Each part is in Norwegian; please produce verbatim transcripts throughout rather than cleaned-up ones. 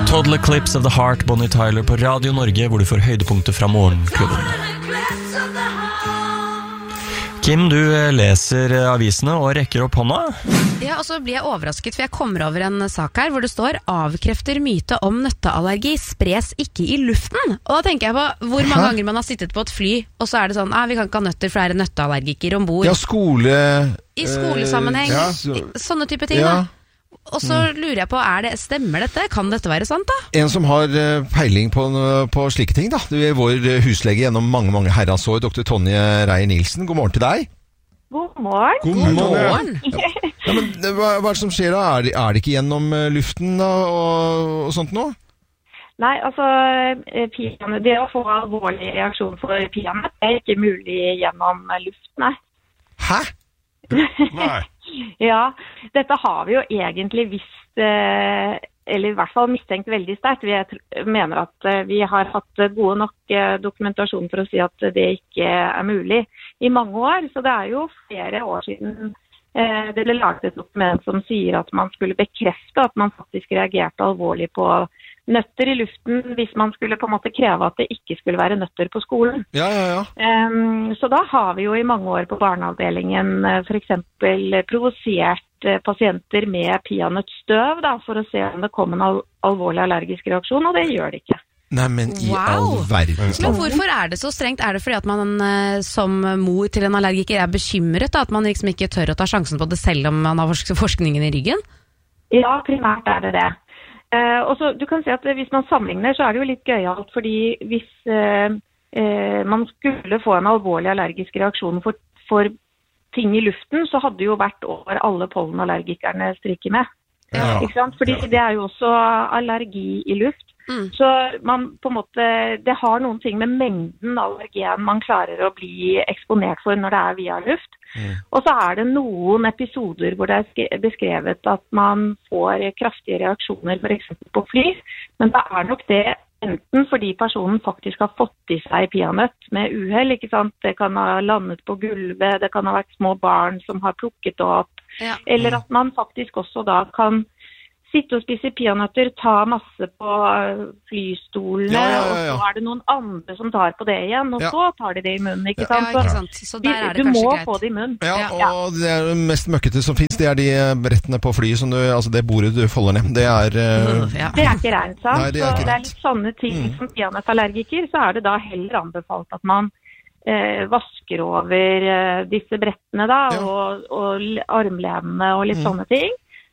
Total Eclipse of the Heart, Bonnie Tyler på Radio Norge, hvor du får høydepunkter fra morgenklubben. Kim, du leser avisene og rekker opp hånda. Ja, og så blir jeg overrasket, for jeg kommer over en sak her hvor det står avkrefter myte om nøtteallergi spres ikke i luften. Og da tenker jeg på hvor mange Hæ? ganger man har sittet på et fly, og så er det sånn, ah, vi kan ikke ha nøtter for det er en nøtteallergiker ombord. Ja, skole... I skolesammenheng, ja, så, sånne type ting. Ja. Da. Og så lurer jeg på, er det, stemmer dette? Kan dette være sant da? En som har peiling på, på slike ting da, det er vår huslege gjennom mange, mange herrens år, doktor Tonje Reier-Nielsen. God morgen til deg. God morgen. God morgen. God morgen. Ja. Ja, men, hva, hva er det som skjer da? Er det, er det ikke gjennom luften da, og, og sånt nå? Nei, altså, det å få alvorlig reaksjon for peanøtt er ikke mulig gjennom luften, nei. Hæ? Nei. Ja, dette har vi jo egentlig visst, eh, eller i hvert fall mistenkt veldig sterkt. Vi mener at eh, vi har hatt gode nok eh, dokumentasjon for å si at det ikke er mulig i mange år. Så det er jo flere år siden eh, det ble laget et dokument som sier at man skulle bekrefte at man faktisk reagerte alvorlig på nøtter i luften hvis man skulle på en måte kreve at det ikke skulle være nøtter på skolen. Ja, ja, ja. Um, så da har vi jo i mange år på barneavdelingen uh, for eksempel provosert uh, pasienter med peanøttstøv da, for å se om det kom en al alvorlig allergisk reaksjon, og det gjør det ikke. Nei, men i wow. all verden. Men hvorfor er det så strengt? Er det fordi at man uh, som mor til en allergiker er bekymret da, at man liksom ikke tør å ta sjansen på det selv om man har forsk forskningen i ryggen? Ja, primært er det det. Uh, og så, du kan si at hvis man sammenligner, så er det jo litt gøyalt, fordi hvis uh, uh, man skulle få en alvorlig allergisk reaksjon for, for ting i luften, så hadde jo hvert år alle pollenallergikerne stryket med. Ja. Ikke sant? Fordi det er jo også allergi i luft. Mm. Så man på en måte, det har noen ting med mengden allergen man klarer å bli eksponert for når det er via luft. Mm. Og så er det noen episoder hvor det er beskrevet at man får kraftige reaksjoner for eksempel på fly, men da er nok det enten fordi personen faktisk har fått i seg peanøtt med uhell, ikke sant? Det kan ha landet på gulvet, det kan ha vært små barn som har plukket opp, ja. Eller at man faktisk også da kan sitte og spise peanøtter, ta masse på flystolene, ja, ja, ja, ja. Og så er det noen andre som tar på det igjen, og ja. Så tar de det i munnen, ikke sant? Ja, ikke sant? Så der er det du må greit. Få det i munnen. Ja, og det er det mest møkkete som finnes, det er de brettene på flyet, som du, altså det bordet du folder ned. Det er... Uh... Ja. Det er ikke rent, sant? Nei, det er ikke så det er litt sånne ting mm. som peanøttallergiker, så er det da heller anbefalt at man eh, vasker over eh, disse brettene da, ja. og, og armlenene og litt mm. sånne ting.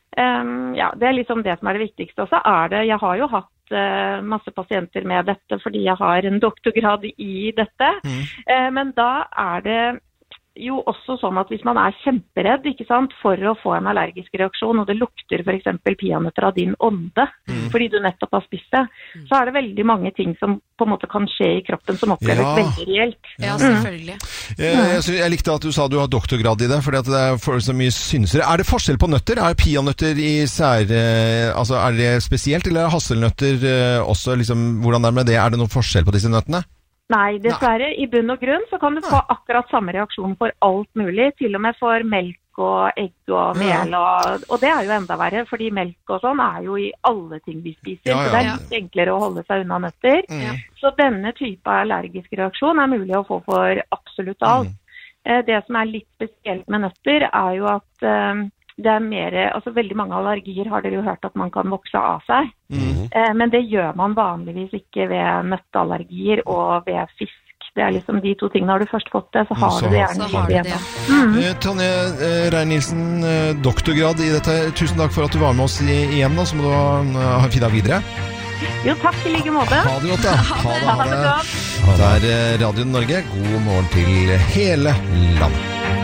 Um, ja, det er liksom det som er det viktigste. Og så er det, jeg har jo hatt uh, masse pasienter med dette fordi jeg har en doktorgrad i dette, mm. uh, men da er det jo også sånn at hvis man er kjemperedd, ikke sant, for å få en allergisk reaksjon, og det lukter for eksempel peanøtter av din ånde, mm. fordi du nettopp har spist det, mm. så er det veldig mange ting som på en måte kan skje i kroppen som oppleves ja. Veldig reelt. Ja, selvfølgelig. Mm. Jeg, jeg, jeg likte at du sa at du har doktorgrad i det, fordi at det er for så mye synsere. Er det forskjell på nøtter? Er peanøtter i sær... Altså, er det spesielt, eller er hasselnøtter også, liksom, hvordan er det med det? Er det noen forskjell på disse nøttene? Nei, dessverre. I bunn og grunn så kan du få akkurat samme reaksjon for alt mulig, til og med for melk og egg og mel, og, og det er jo enda verre, fordi melk og sånn er jo i alle ting vi spiser, ja, ja. Så det er litt enklere å holde seg unna nøtter. Mm. Så denne type allergisk reaksjon er mulig å få for absolutt alt. Mm. Det som er litt spesielt med nøtter er jo at det er mer, altså veldig mange allergier har dere jo hørt at man kan vokse av seg, mm. eh, men det gjør man vanligvis ikke ved nøtteallergier og ved fisk. Det er liksom de to tingene. Har du først fått det, så har så, du det gjerne litt igjen. Mm. Eh, Tonje eh, Reier-Nielsen, eh, doktorgrad i dette. Tusen takk for at du var med oss i, igjen, da, så må du ha, ha en fin dag videre. Jo, takk i like måte. Ha det godt da. Ha det, ha det. Det er Radio Norge. God morgen til hele landet.